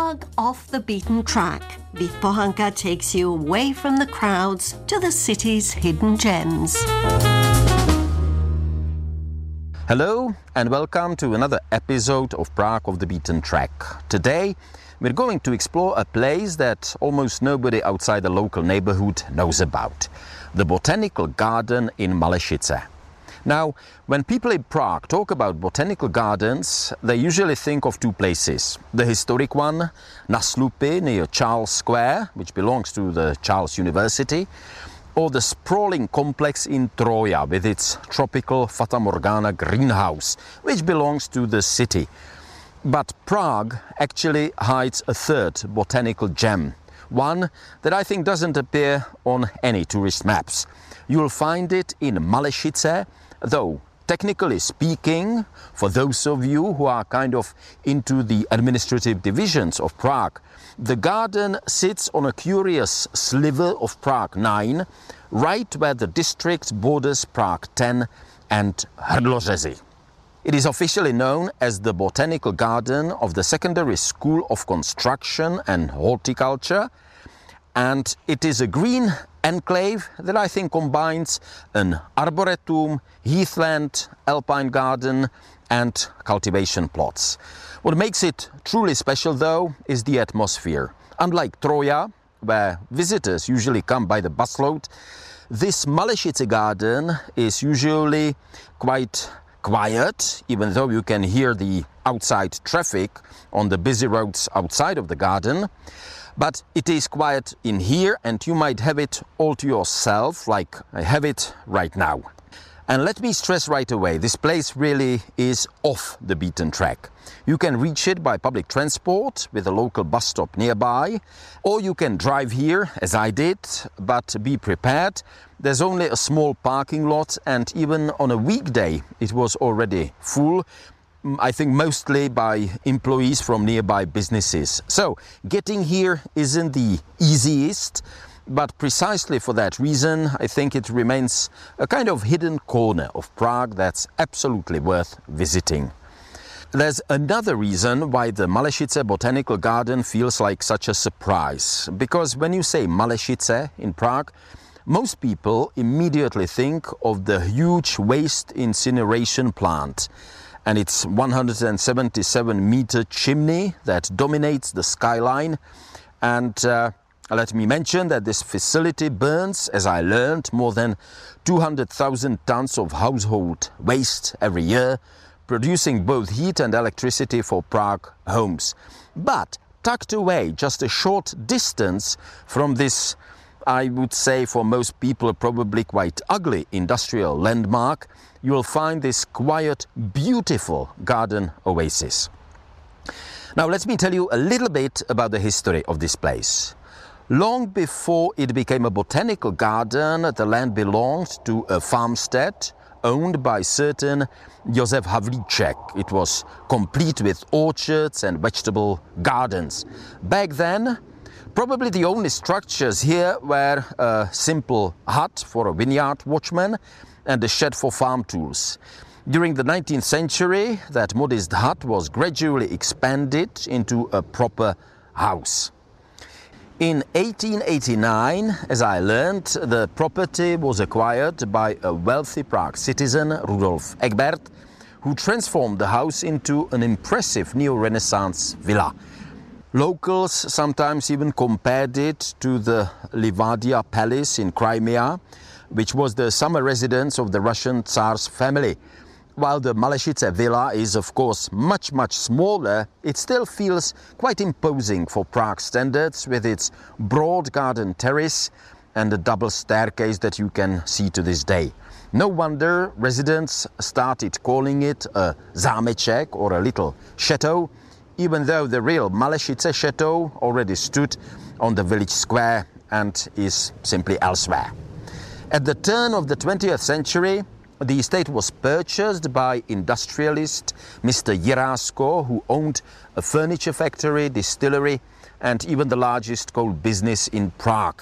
Prague off the beaten track, Vít Pohanka takes you away from the crowds to the city's hidden gems. Hello and welcome to another episode of Prague off the beaten track. Today we're going to explore a place that almost nobody outside the local neighborhood knows about, the Botanical Garden in Malešice. Now, when people in Prague talk about botanical gardens, they usually think of two places. The historic one, Na Slupy, near Charles Square, which belongs to the Charles University, or the sprawling complex in Troja with its tropical Fata Morgana greenhouse, which belongs to the city. But Prague actually hides a third botanical gem, one that I think doesn't appear on any tourist maps. You'll find it in Malešice, though technically speaking, for those of you who are kind of into the administrative divisions of Prague, the garden sits on a curious sliver of Prague 9, right where the district borders Prague 10 and Hrdlořezy. It is officially known as the Botanical Garden of the Secondary School of Construction and Horticulture, and it is a green enclave that I think combines an arboretum, heathland, alpine garden and cultivation plots. What makes it truly special though is the atmosphere. Unlike Troja, where visitors usually come by the busload, this Malešice garden is usually quite quiet, even though you can hear the outside traffic on the busy roads outside of the garden. But it is quiet in here and you might have it all to yourself, like I have it right now. And let me stress right away, this place really is off the beaten track. You can reach it by public transport with a local bus stop nearby, or you can drive here, as I did, but be prepared. There's only a small parking lot and even on a weekday it was already full. I think mostly by employees from nearby businesses. So getting here isn't the easiest, but precisely for that reason, I think it remains a kind of hidden corner of Prague that's absolutely worth visiting. There's another reason why the Malešice Botanical Garden feels like such a surprise. Because when you say Malešice in Prague, most people immediately think of the huge waste incineration plant and its 177-meter chimney that dominates the skyline. And let me mention that this facility burns, as I learned, more than 200,000 tons of household waste every year, producing both heat and electricity for Prague homes. But tucked away just a short distance from this, I would say for most people probably quite ugly industrial landmark, you will find this quiet, beautiful garden oasis. Now let me tell you a little bit about the history of this place. Long before it became a botanical garden, the land belonged to a farmstead owned by certain Josef Havlíček. It was complete with orchards and vegetable gardens. Back then, probably the only structures here were a simple hut for a vineyard watchman and a shed for farm tools. During the 19th century, that modest hut was gradually expanded into a proper house. In 1889, as I learned, the property was acquired by a wealthy Prague citizen, Rudolf Egbert, who transformed the house into an impressive neo-Renaissance villa. Locals sometimes even compared it to the Livadia Palace in Crimea, which was the summer residence of the Russian Tsar's family. While the Malešice villa is of course much smaller, it still feels quite imposing for Prague standards with its broad garden terrace and a double staircase that you can see to this day. No wonder residents started calling it a zámeček or a little chateau, even though the real Malešice chateau already stood on the village square and is simply elsewhere. At the turn of the 20th century, the estate was purchased by industrialist Mr. Jirásko, who owned a furniture factory, distillery and even the largest coal business in Prague.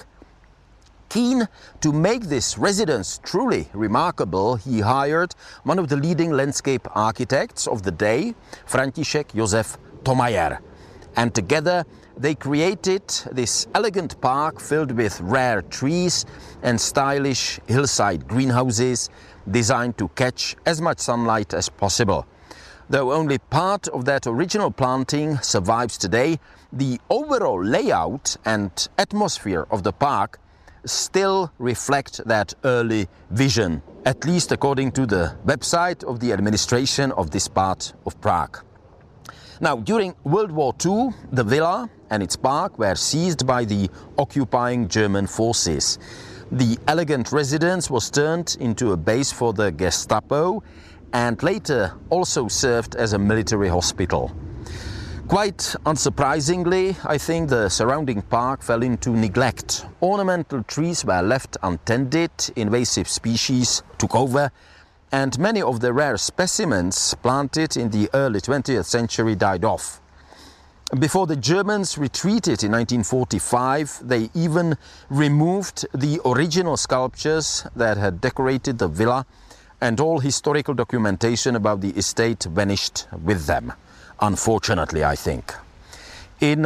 Keen to make this residence truly remarkable, he hired one of the leading landscape architects of the day, František Josef Thomayer. And together they created this elegant park filled with rare trees and stylish hillside greenhouses designed to catch as much sunlight as possible. Though only part of that original planting survives today, the overall layout and atmosphere of the park still reflect that early vision, at least according to the website of the administration of this part of Prague. Now, during World War II, the villa and its park were seized by the occupying German forces. The elegant residence was turned into a base for the Gestapo and later also served as a military hospital. Quite unsurprisingly, I think the surrounding park fell into neglect. Ornamental trees were left untended, invasive species took over, and many of the rare specimens planted in the early 20th century died off. Before the Germans retreated in 1945, they even removed the original sculptures that had decorated the villa, and all historical documentation about the estate vanished with them. Unfortunately, I think. In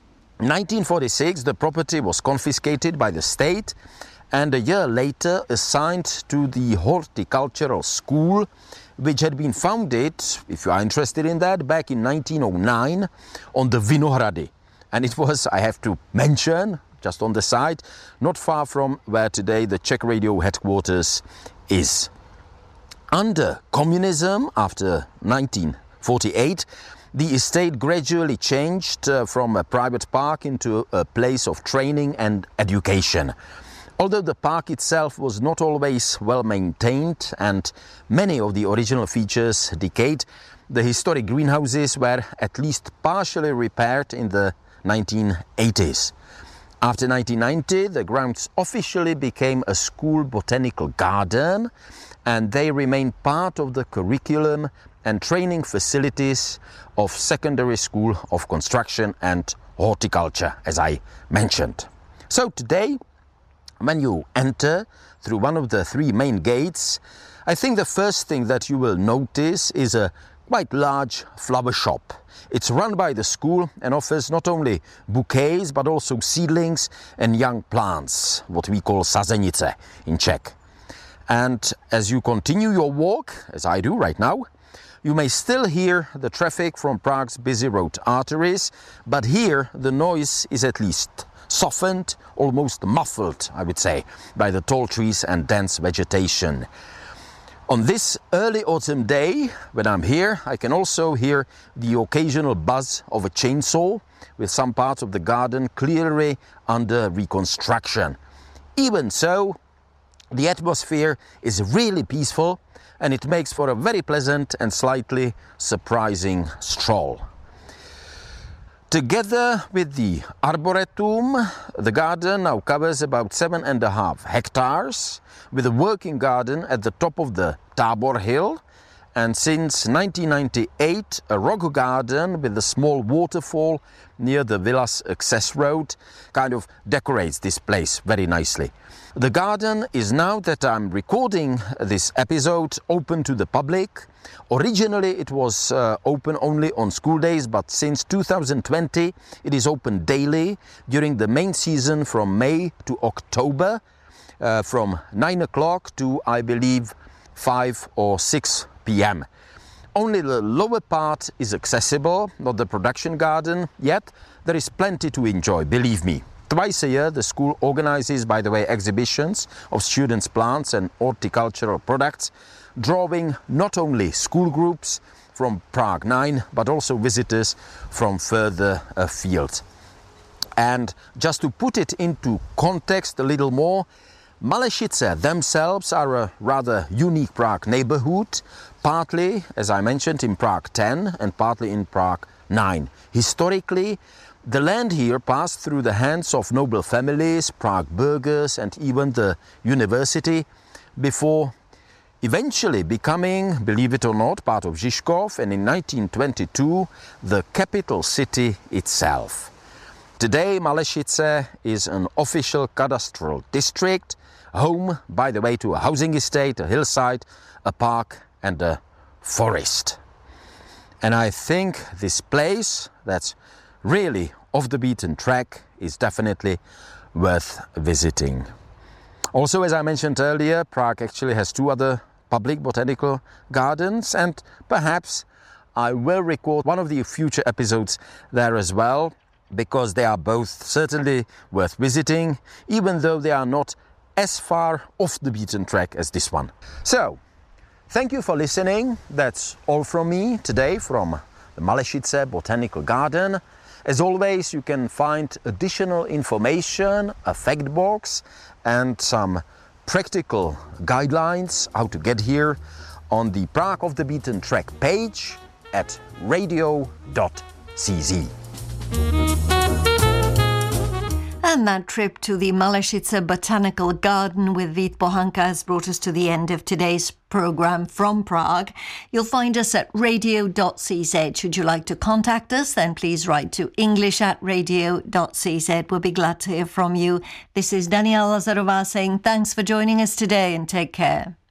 1946, the property was confiscated by the state and a year later assigned to the horticultural school, which had been founded, if you are interested in that, back in 1909 on the Vinohrady. And it was, I have to mention, just on the side, not far from where today the Czech Radio headquarters is. Under communism, after 1948, the estate gradually changed from a private park into a place of training and education. Although the park itself was not always well maintained and many of the original features decayed, the historic greenhouses were at least partially repaired in the 1980s. After 1990, the grounds officially became a school botanical garden, and they remain part of the curriculum and training facilities of Secondary School of Construction and Horticulture, as I mentioned. So today, when you enter through one of the three main gates, I think the first thing that you will notice is a quite large flower shop. It's run by the school and offers not only bouquets but also seedlings and young plants, what we call sazenice in Czech. And as you continue your walk, as I do right now, you may still hear the traffic from Prague's busy road arteries, but here the noise is at least softened, almost muffled, I would say, by the tall trees and dense vegetation. On this early autumn day, when I'm here, I can also hear the occasional buzz of a chainsaw, with some parts of the garden clearly under reconstruction. Even so, the atmosphere is really peaceful, and it makes for a very pleasant and slightly surprising stroll. Together with the Arboretum, the garden now covers about 7.5 hectares, with a working garden at the top of the Tábor Hill, and since 1998 a rock garden with a small waterfall near the villa's access road kind of decorates this place very nicely. The garden is, now that I'm recording this episode, open to the public. Originally it was open only on school days, but since 2020 it is open daily during the main season from May to October, from 9 o'clock to, I believe, 5 or 6 p.m. Only the lower part is accessible, not the production garden, yet there is plenty to enjoy, believe me. Twice a year the school organizes, by the way, exhibitions of students' plants and horticultural products, drawing not only school groups from Prague 9, but also visitors from further afield. And just to put it into context a little more, Malešice themselves are a rather unique Prague neighborhood, partly, as I mentioned, in Prague 10 and partly in Prague 9. Historically, the land here passed through the hands of noble families, Prague burghers, and even the university, before eventually becoming, believe it or not, part of Žižkov, and in 1922 the capital city itself. Today Malešice is an official cadastral district, home, by the way, to a housing estate, a hillside, a park and a forest. And I think this place, that's really off the beaten track is definitely worth visiting. Also, as I mentioned earlier, Prague actually has 2 other public botanical gardens, and perhaps I will record one of the future episodes there as well, because they are both certainly worth visiting, even though they are not as far off the beaten track as this one. So, thank you for listening. That's all from me today from the Malešice Botanical Garden. As always, you can find additional information, a fact box, and some practical guidelines how to get here on the Prague Off the Beaten Track page at radio.cz. And that trip to the Malešice Botanical Garden with Vít Pohanka has brought us to the end of today's programme from Prague. You'll find us at radio.cz. Should you like to contact us, then please write to english@radio.cz. We'll be glad to hear from you. This is Daniela Lazarová saying thanks for joining us today and take care.